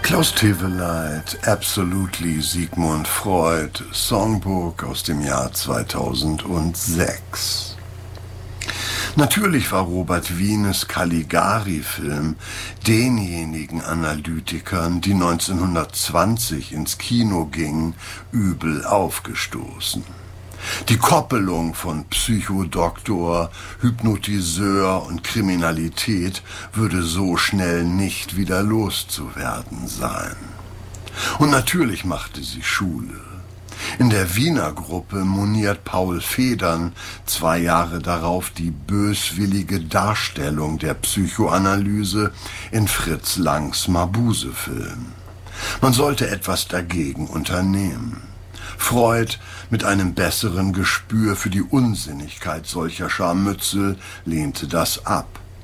Klaus Teweleit, Absolutely Sigmund Freud, Songbook aus dem Jahr 2006. Natürlich war Robert Wienes Caligari-Film denjenigen Analytikern, die 1920 ins Kino gingen, übel aufgestoßen. Die Koppelung von Psychodoktor, Hypnotiseur und Kriminalität würde so schnell nicht wieder loszuwerden sein. Und natürlich machte sie Schule. In der Wiener Gruppe moniert Paul Federn 2 Jahre darauf die böswillige Darstellung der Psychoanalyse in Fritz Langs Mabuse-Film. Man sollte etwas dagegen unternehmen. Freud, mit einem besseren Gespür für die Unsinnigkeit solcher Scharmützel, lehnte das ab.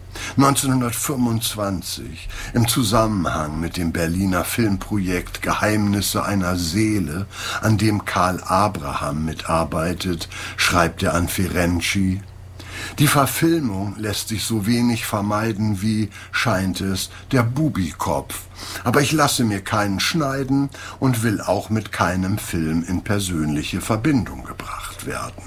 1925, im Zusammenhang mit dem Berliner Filmprojekt Geheimnisse einer Seele, an dem Karl Abraham mitarbeitet, schreibt er an Ferenczi: Die Verfilmung lässt sich so wenig vermeiden wie, scheint es, der Bubikopf. Aber ich lasse mir keinen schneiden und will auch mit keinem Film in persönliche Verbindung gebracht werden.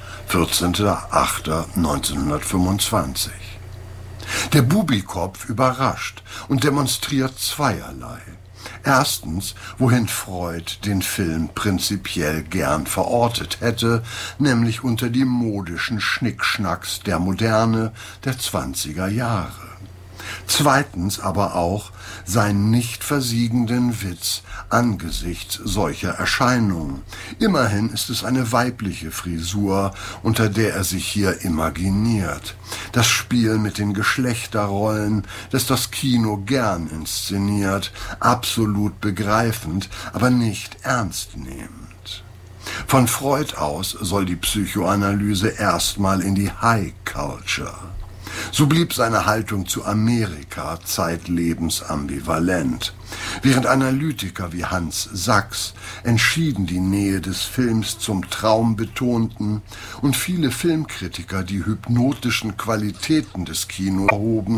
14.08.1925. Der Bubikopf überrascht und demonstriert zweierlei. Erstens, wohin Freud den Film prinzipiell gern verortet hätte, nämlich unter die modischen Schnickschnacks der Moderne der 20er Jahre. Zweitens aber auch seinen nicht versiegenden Witz angesichts solcher Erscheinungen. Immerhin ist es eine weibliche Frisur, unter der er sich hier imaginiert. Das Spiel mit den Geschlechterrollen, das das Kino gern inszeniert, absolut begreifend, aber nicht ernstnehmend. Von Freud aus soll die Psychoanalyse erstmal in die High Culture. So blieb seine Haltung zu Amerika zeitlebens ambivalent. Während Analytiker wie Hans Sachs entschieden die Nähe des Films zum Traum betonten und viele Filmkritiker die hypnotischen Qualitäten des Kinos erhoben,